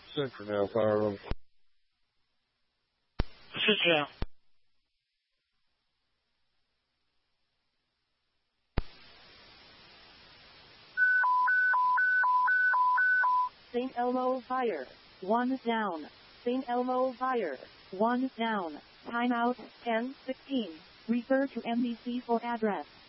Center now, fire on. Sit down. St. Elmo fire. 1 down. St. Elmo fire. 1 down. Timeout 10:16. Refer to NBC for address.